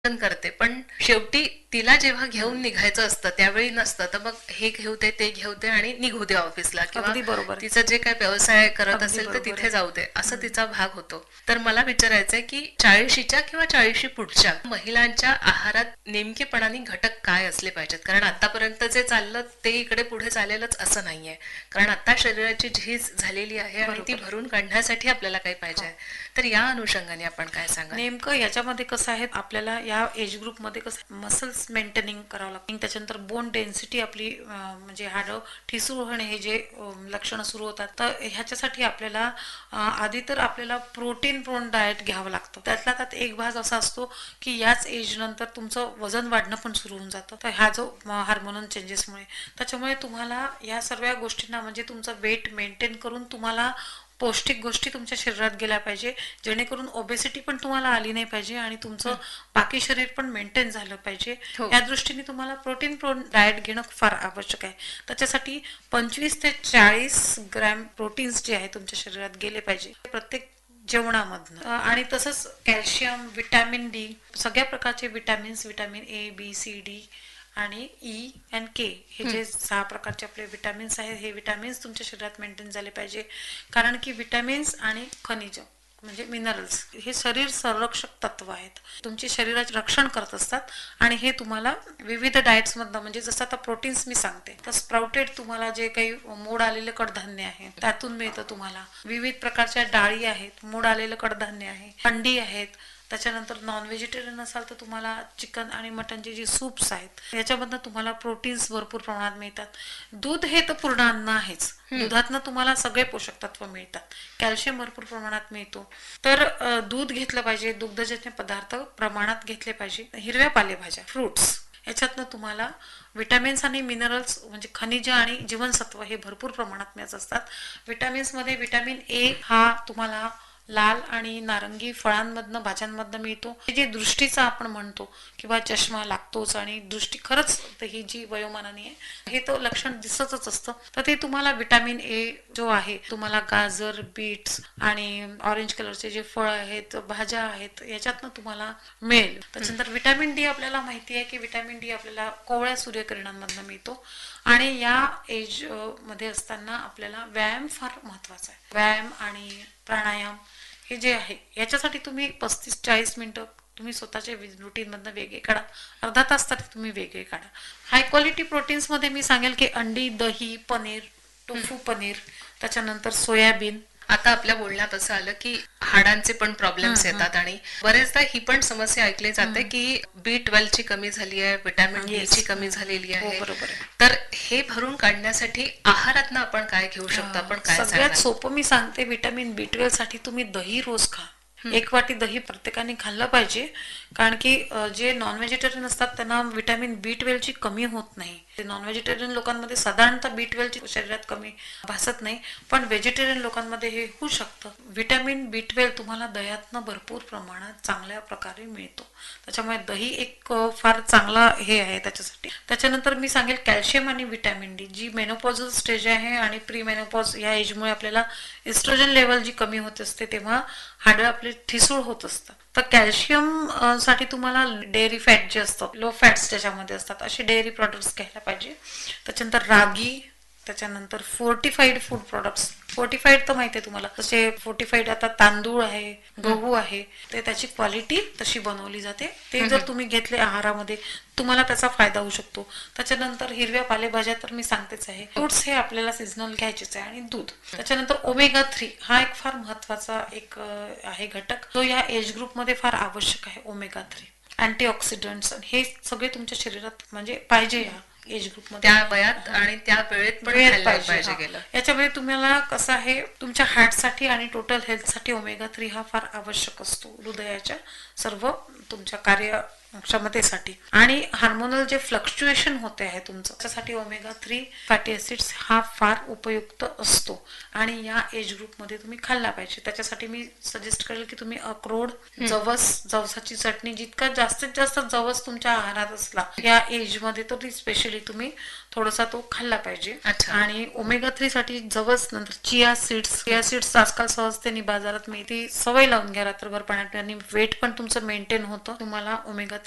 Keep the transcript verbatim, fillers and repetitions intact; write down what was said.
करते, पण शेवटी तिला जेव्हा घेऊन निघायचं असतं त्यावेळी नसतं, तर मग हे घेऊ दे ते घेऊ दे आणि निघू दे ऑफिसला, किंवा अगदी बरोबर आहे. तिचा जे काय व्यवसाय करत अगदी असेल तर बरोबर तिथे आहे. जाऊ दे असं हं. तिचा भाग होतो. तर मला विचारायचंय की चाळीशीच्या किंवा चाळीशी पुढच्या महिलांच्या आहारात नेमकेपणाने घटक काय असले पाहिजेत, कारण आतापर्यंत जे चाललं ते इकडे पुढे चालेलच असं नाहीये. कारण आता शरीराची झीज झालेली आहे आणि ती बरोबर आहे. भरून काढण्यासाठी आपल्याला काही पाहिजे हो. आहे. तर या अनुषंगाने आपण काय सांगाल? नेमकं याच्यामध्ये कसं आहे, आपल्याला या एज ग्रुपमध्ये कसं मसल्स मेंटेनिंग करावं लागतं. त्याच्यानंतर बोन डेन्सिटी आपली अं, म्हणजे हाडं ठिसूळ होणे हे जे अं, लक्षणं सुरू होतात, तर ह्याच्यासाठी आपल्याला अं, आधी तर आपल्याला प्रोटीन प्रोन डाएट घ्यावं लागतं. त्यातला त्यात एक भाग असा असतो की याच एज नंतर तुमचं वजन वाढणं पण सुरू होऊन जातं, तर हा जो हार्मोनल चेंजेसमुळे, त्याच्यामुळे तुम्हाला या सर्व गोष्टींना म्हणजे तुमचं वेट मेंटेन करून तुम्हाला पौष्टिक गोष्टी तुमच्या शरीरात गेल्या पाहिजे, जेणेकरून ओबेसिटी पण तुम्हाला आली नाही पाहिजे आणि तुमचं बाकी शरीर पण मेंटेन झालं पाहिजे. हो. या दृष्टीने तुम्हाला प्रोटीन प्रोन डाएट घेणं फार आवश्यक आहे. त्याच्यासाठी पंचवीस ते चाळीस ग्रॅम प्रोटीन्स जे आहे तुमच्या शरीरात गेले पाहिजे प्रत्येक जेवणामधनं. अं, आणि तसंच कॅल्शियम, विटॅमिन डी, सगळ्या प्रकारचे vitamins, vitamin A B C D आणि ई अँड के, हे जे सहा प्रकारचे आपले विटॅमिन्स आहेत, हे विटॅमिन्स तुमच्या शरीरात मेंटेन झाले पाहिजे. कारण की विटॅमिन्स आणि खनिज म्हणजे मिनरल्स हे शरीर संरक्षक तत्व आहेत, तुमचे शरीराचे रक्षण करत असतात. आणि हे तुम्हाला विविध डाएट्समधनं, म्हणजे जसं आता प्रोटीन्स मी सांगते, तर स्प्राउटेड तुम्हाला जे काही मोड आलेले कडधान्य आहे त्यातून मिळतं. तुम्हाला विविध प्रकारच्या डाळी आहेत, मोड आलेलं कडधान्य आहे, अंडी आहेत. त्याच्यानंतर नॉन व्हेजिटेरियन असाल तर तुम्हाला चिकन आणि मटनचे जे सूप्स आहेत याच्यामधनं तुम्हाला प्रोटीन्स भरपूर प्रमाणात मिळतात. दूध हे तर पूर्ण अन्न आहेच, दुधातनं तुम्हाला सगळे पोषक तत्व मिळतात. कॅल्शियम भरपूर प्रमाणात मिळतो. तर अ, दूध घेतलं पाहिजे, दुग्धजन्य पदार्थ प्रमाणात घेतले पाहिजे. हिरव्या पालेभाज्या, फ्रुट्स, याच्यातनं तुम्हाला विटॅमिन्स आणि मिनरल्स म्हणजे खनिज आणि जीवनसत्व हे भरपूर प्रमाणात मिळत असतात. विटॅमिन्समध्ये विटॅमिन ए हा तुम्हाला लाल आणि नारंगी फळांमधनं, भाज्यांमधनं मिळतो. हे जे दृष्टीचा आपण म्हणतो किंवा चष्मा लागतोच आणि दृष्टी खरंच ही जी वयोमानाने आहे हे तो लक्षण दिसतच असतं, तर ते तुम्हाला विटॅमिन ए जो आहे तुम्हाला गाजर, बीट्स आणि ऑरेंज कलरचे जे फळ आहेत, भाज्या आहेत, याच्यातनं तुम्हाला मिळेल. त्याच्यानंतर विटॅमिन डी आपल्याला माहिती आहे की विटॅमिन डी आपल्याला कोवळ्या सूर्यकिरणांमधनं मिळतो. आणि या एज मध्ये असताना आपल्याला व्यायाम फार महत्वाचा आहे. व्यायाम आणि प्राणायाम हे जे आहे याच्यासाठी तुम्ही पस्तीस चाळीस मिनिटं तुम्ही स्वतःच्या रुटीन मधनं वेगळे काढा, अर्धा तास तरी तुम्ही वेगळे काढा. हाय क्वालिटी प्रोटीन्स मध्ये मी सांगेल की अंडी, दही, पनीर, टोफू पनीर, त्याच्यानंतर सोयाबीन. आता आपल्या बोलण्यात असं आलं की हाडांचे पण प्रॉब्लेम्स येतात आणि बरेचदा ही पण समस्या ऐकली जाते की बी ट्वेल्व ची कमी झाली आहे, विटॅमिन डी ची कमी झालेली हो आहे. बरोबर आहे. तर हे भरून काढण्यासाठी आहारातनं आपण काय घेऊ शकतो, आपण काय सगळ्यात सांगाल? सोपं मी सांगते, विटॅमिन बी ट्वेल्व साठी तुम्ही दही रोज खा. एक वाटी दही प्रत्येकाने खाल्लं पाहिजे. कारण की अ, जे नॉन व्हेजिटेरियन असतात त्यांना विटॅमिन बी ट्वेल्व ची कमी होत नाही. नॉन व्हेजिटेरियन लोकांमध्ये साधारणतः बी ट्वेल्व ची शरीरात कमी भासत नाही, पण व्हेजिटेरियन लोकांमध्ये हे होऊ शकतं. विटॅमिन बी ट्वेल्व तुम्हाला दह्यातनं भरपूर प्रमाणात चांगल्या प्रकारे मिळतो. त्याच्यामुळे दही एक अ, फार चांगला हे आहे त्याच्यासाठी. त्याच्यानंतर मी सांगेल कॅल्शियम आणि विटॅमिन डी. जी मेनोपॉझल स्टेज आहे आणि प्री मेनोपॉज या एजमुळे आपल्याला इस्ट्रोजन लेवल जी कमी होत असते तेव्हा हाडं आपले ठिसूळ होत असतात. तर कॅल्शियम अ, साठी तुम्हाला डेअरी फॅट जे असतं, लो फॅट्स ज्याच्यामध्ये असतात असे डेअरी प्रॉडक्ट्स घ्यायला पाहिजे. त्याच्यानंतर रागी, त्याच्यानंतर फोर्टिफाईड फूड प्रॉडक्ट्स. फोर्टिफाईड तर माहिती आहे तुम्हाला, जसे फोर्टिफाईड आता तांदूळ आहे, गहू आहे, ते त्याची क्वालिटी तशी बनवली जाते. ते जर तुम्ही घेतले आहारामध्ये तुम्हाला त्याचा फायदा होऊ शकतो. त्याच्यानंतर हिरव्या पालेभाज्या तर मी सांगतेच आहे. फ्रुट्स हे आपल्याला सीझनल घ्यायचेच आहे. आणि दूध. त्याच्यानंतर ओमेगा थ्री हा एक फार महत्वाचा एक अ, आहे घटक, जो या एज ग्रुपमध्ये फार आवश्यक आहे. ओमेगा थ्री, अँटीऑक्सिडंट्स हे सगळे तुमच्या शरीरात म्हणजे पाहिजे या एज ग्रुपमध्ये, त्या वयात आणि त्या वेळेत पण वेळेत खाल्लं पाहिजे. पाहिजे हा. गेलं. याच्यामुळे तुम्हाला कसं आहे, तुमच्या हार्टसाठी आणि टोटल हेल्थसाठी ओमेगा थ्री हा फार आवश्यक असतो, हृदयाच्या सर्व तुमच्या कार्य क्षमतेसाठी. आणि हार्मोनल जे फ्लक्च्युएशन होते आहे तुमचं, त्यासाठी ओमेगा थ्री फॅटी ऍसिड्स हा फार उपयुक्त असतो आणि या एज ग्रुपमध्ये तुम्ही खाल्ला पाहिजे. त्याच्यासाठी मी सजेस्ट करेल की तुम्ही अक्रोड, जवस, जवसाची चटणी, जितका जास्तीत जास्त जवस तुमच्या आहारात असला या एज मध्ये तो स्पेशली तुम्ही थोडासा तो खाल्ला पाहिजे. अच्छा. आणि ओमेगा थ्री साठी जवस, नंतर चिया सीड्स. चिया सीड्स आजकाल सहजतेने बाजारात मिळते, सवय लावून घ्या रात्रभर पाण्यात आणि वेट पण तुमचं मेंटेन होतं. तुम्हाला ओमेगा